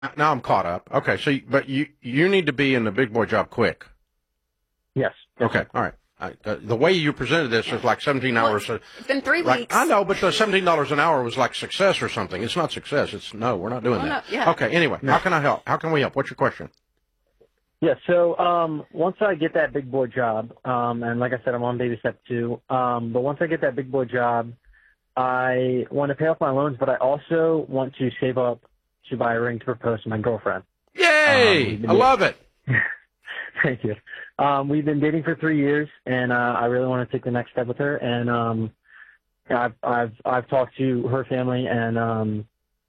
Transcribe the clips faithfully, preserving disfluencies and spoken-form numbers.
Now I'm caught up. Okay, so you, but you you need to be in the big boy job quick. Yes. Okay, all right. I, uh, the way you presented this is like seventeen Well, hours. it's been three like, weeks. I know, but the seventeen dollars an hour was like success or something. It's not success. It's no, we're not doing Oh, that. no, yeah. Okay, anyway, No. how can I help? How can we help? What's your question? Yeah, so um, once I get that big boy job, um, and like I said, I'm on baby step two, um, but once I get that big boy job, I want to pay off my loans, but I also want to save up to buy a ring to propose to my girlfriend. Yay! Um, I love it. Thank you. Um, we've been dating for three years, and uh, I really want to take the next step with her. And um, I've I've I've talked to her family, and um,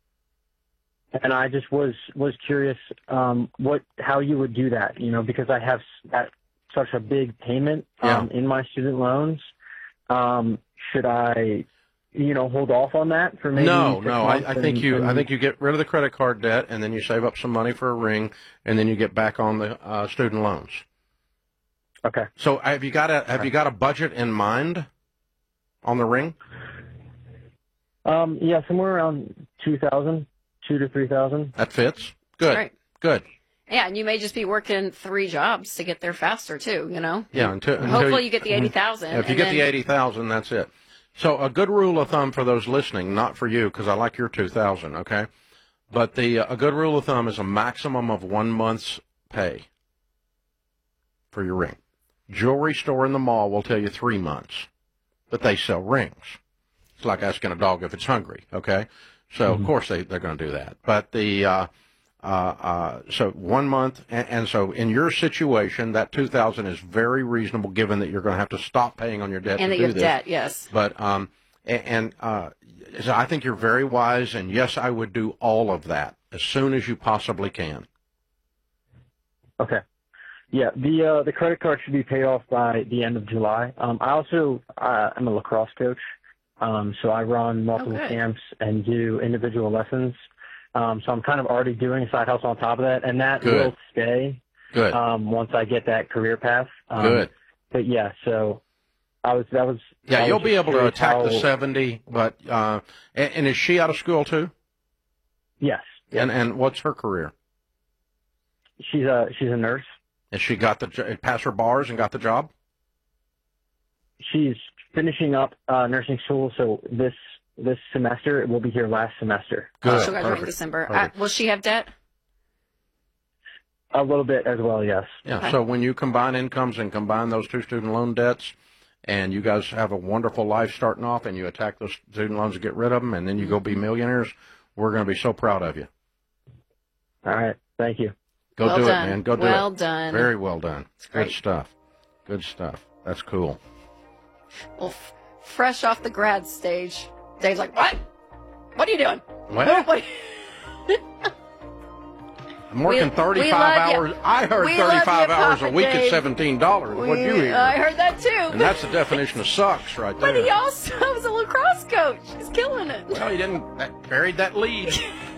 and I just was was curious um, what how you would do that, you know, because I have s- that such a big payment um, in my student loans. Um, should I, you know, hold off on that for maybe No, six no. I, months I think and- you. and- I think you get rid of the credit card debt, and then you save up some money for a ring, and then you get back on the uh, student loans. Okay. So have you got a have you got a budget in mind on the ring? Um, yeah, somewhere around two thousand, two to three thousand. That fits. Good. Right. Good. Yeah, and you may just be working three jobs to get there faster too. You know. Yeah. Until, until Hopefully, you get the eighty thousand. If you get the eighty thousand, that's it. So a good rule of thumb for those listening, not for you, because I like your two thousand. Okay, but the uh, a good rule of thumb is a maximum of one month's pay for your ring. Jewelry store in the mall will tell you three months, but they sell rings. It's like asking a dog if it's hungry. Okay, so Mm-hmm. of course they they're going to do that. But the uh, uh, uh, so one month, and, and so in your situation, that two thousand is very reasonable, given that you're going to have to stop paying on your debt and to that do you have this. debt. Yes. But um, and, and uh, so I think you're very wise, and yes, I would do all of that as soon as you possibly can. Okay. Yeah, the uh, the credit card should be paid off by the end of July. Um, I also uh, I'm a lacrosse coach, um, so I run multiple good. camps and do individual lessons. Um, so I'm kind of already doing a side hustle on top of that, and that Good. will stay Good. um, once I get that career path. Um, Good. But yeah, so I was that was Yeah, I was you'll be just able to curious attack how- the seventy, but uh, and, and is she out of school too? Yes, And and what's her career? she's a she's a nurse. Has she got the jo- passed her bars and got the job? She's finishing up uh, nursing school, so this this semester it will be here last semester. Good. She'll graduate in Perfect. December. Uh, Perfect. will she have debt? A little bit as well, yes. Yeah. Okay. So when you combine incomes and combine those two student loan debts, and you guys have a wonderful life starting off, and you attack those student loans and get rid of them, and then you go be millionaires, we're going to be so proud of you. All right, thank you. Go Well do done. it, man. Go do Well it. done. Very well done. Good great. stuff. Good stuff. That's cool. Well, f- fresh off the grad stage, Dave's like, "What? What are you doing? Well, What- I'm working we- we thirty-five love you. hours. I heard We love thirty-five you, hours a Papa week at Dave. seventeen dollars. What'd you We- hear? I heard that too. And that's the definition of sucks right But there. he also was a lacrosse coach. He's killing it. Well, he didn't that, buried that lead.